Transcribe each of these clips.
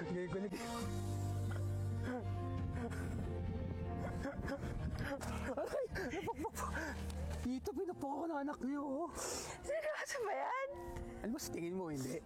Ngayon ko Aray! Tito, pinapok ako ng anak niyo, oh. Seryoso ba yan? Ano ba sa tingin mo, hindi?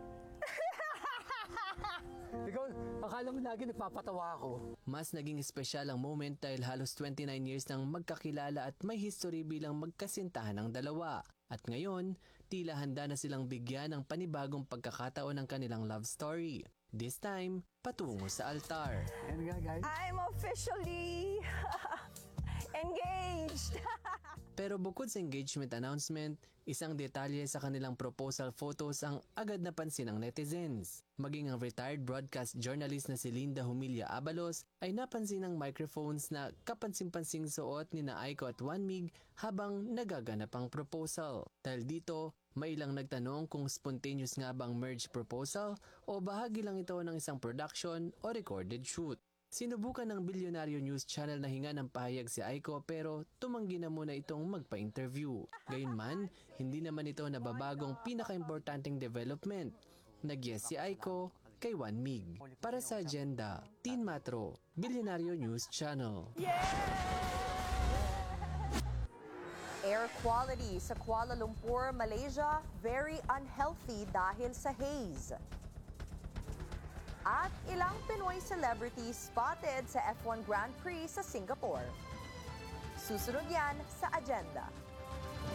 Ikaw, akala mo lagi nagpapatawa ako. Mas naging espesyal ang moment dahil halos 29 years nang magkakilala at may history bilang magkasintahan ng dalawa. At ngayon, tila handa na silang bigyan ng panibagong pagkakataon ng kanilang love story. This time, patungo sa altar. Ayan nga, guys. I'm officially engaged! Pero bukod sa engagement announcement, isang detalye sa kanilang proposal photos ang agad napansin ng netizens. Maging ang retired broadcast journalist na si Linda Humilla Abalos ay napansin ng microphones na kapansin-pansing suot ni na Aiko at Juan Mig habang nagaganap ang proposal. Dahil dito, may ilang nagtanong kung spontaneous nga ba ang merge proposal o bahagi lang ito ng isang production o recorded shoot. Sinubukan ng Bilyonaryo News Channel na hinga ng pahayag si Aiko pero tumanggi na muna itong magpa-interview. Gayunman, hindi naman ito nababagong pinaka-importanting development. Nag-yes si Aiko kay Juan Mig. Para sa Agenda, Teen Matro, Bilyonaryo News Channel. Air quality sa Kuala Lumpur, Malaysia, very unhealthy dahil sa haze. At ilang Pinoy celebrities spotted sa F1 Grand Prix sa Singapore. Susunod yan sa Agenda.